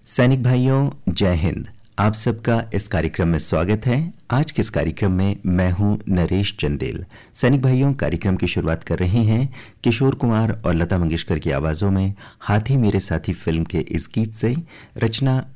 सैनिक भाइयों, जय हिंद। आप सबका इस कार्यक्रम में स्वागत है। आज के इस कार्यक्रम में मैं हूं नरेश चंदेल। सैनिक भाइयों, कार्यक्रम की शुरुआत कर रहे हैं किशोर कुमार और लता मंगेशकर की आवाज़ों में हाथी मेरे साथी फिल्म के इस गीत से। रचना